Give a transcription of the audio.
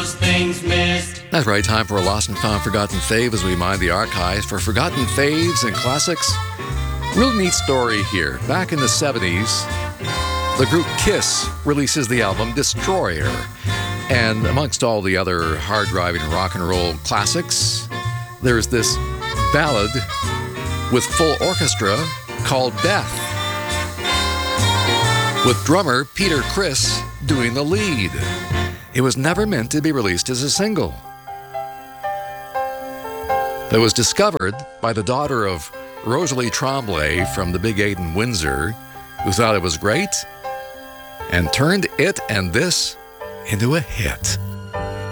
those things missed. That's right, time for a Lost and Found Forgotten Fave as we mine the archives for forgotten faves and classics. Real neat story here. Back in the 70s, the group Kiss releases the album Destroyer. And amongst all the other hard-driving rock and roll classics, there's this ballad with full orchestra called Death, with drummer Peter Criss doing the lead. It was never meant to be released as a single. It was discovered by the daughter of Rosalie Tremblay from the Big 8 in Windsor, who thought it was great and turned it and this into a hit.